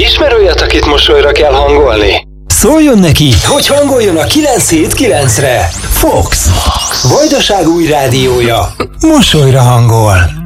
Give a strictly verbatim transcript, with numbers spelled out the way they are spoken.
Ismer olyat, akit mosolyra kell hangolni? Szóljon neki, hogy hangoljon a kilenc hét kilencre. Fox, Vajdaság új rádiója. Mosolyra hangol.